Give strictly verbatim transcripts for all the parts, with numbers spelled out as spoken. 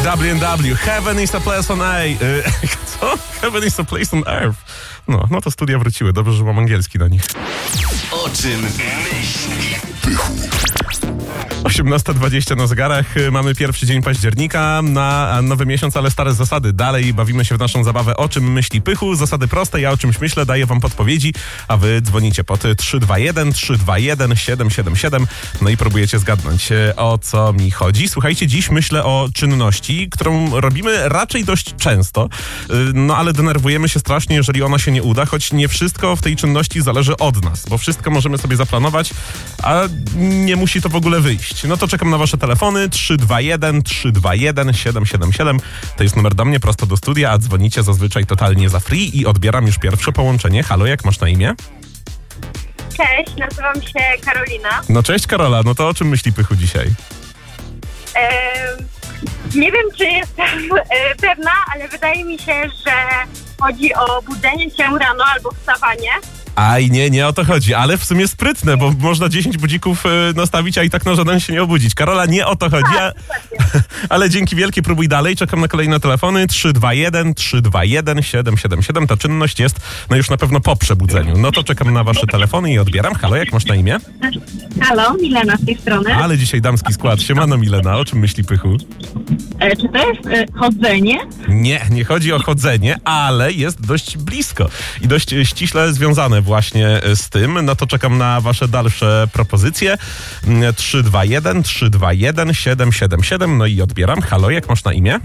W and W. Heaven is a place on earth. Co? Heaven is a place on earth. No, no to studia wróciły. Dobrze, że mam angielski na nich. O czym myśli Pychu? osiemnasta dwadzieścia na zegarach. Mamy pierwszy dzień października, na nowy miesiąc, ale stare zasady. Dalej bawimy się w naszą zabawę O czym myśli Pychu. Zasady proste, ja o czymś myślę, daję wam podpowiedzi, a wy dzwonicie pod trzy dwa jeden trzy dwa jeden siedem siedem siedem. No i próbujecie zgadnąć, o co mi chodzi. Słuchajcie, dziś myślę o czynności, którą robimy raczej dość często, no ale denerwujemy się strasznie, jeżeli ona się nie uda, choć nie wszystko w tej czynności zależy od nas, bo wszystko możemy sobie zaplanować, a nie musi to w ogóle wyjść. No to czekam na wasze telefony trzy dwa jeden trzy dwa jeden siedem siedem siedem. To jest numer do mnie, prosto do studia, a dzwonicie zazwyczaj totalnie za free i odbieram już pierwsze połączenie. Halo, jak masz na imię? Cześć, nazywam się Karolina. No cześć Karola, no to o czym myśli Pychu dzisiaj? Eee, nie wiem, czy jestem e, pewna, ale wydaje mi się, że chodzi o budzenie się rano albo wstawanie. Aj, nie, nie o to chodzi, ale w sumie sprytne, bo można dziesięć budzików y, nastawić, a i tak na żaden się nie obudzić. Karola, nie o to chodzi, a... ale dzięki wielkie, próbuj dalej. Czekam na kolejne telefony trzy dwa jeden trzy dwa jeden siedem siedem siedem. Ta czynność jest no już na pewno po przebudzeniu. No to czekam na wasze telefony i odbieram. Halo, jak masz na imię? Halo, Milena z tej strony. Ale dzisiaj damski skład. Siemano Milena, o czym myśli Pychu? E, czy to jest e, chodzenie? Nie, nie chodzi o chodzenie, ale jest dość blisko i dość e, ściśle związane właśnie z tym. No to czekam na wasze dalsze propozycje. trzy dwa jeden trzy dwa jeden siedem siedem siedem. No i odbieram. Halo, jak masz na imię?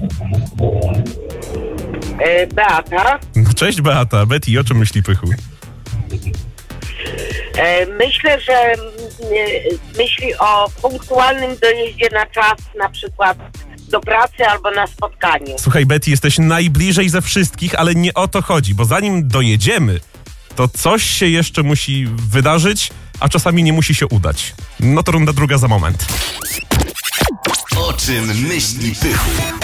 E, Beata. No cześć Beata. Betty, o czym myśli Pychu? E, myślę, że e, myśli o punktualnym dojeździe na czas, na przykład do pracy albo na spotkaniu. Słuchaj Betty, jesteś najbliżej ze wszystkich, ale nie o to chodzi, bo zanim dojedziemy, to coś się jeszcze musi wydarzyć, a czasami nie musi się udać. No to runda druga za moment. O czym myśli Pychu?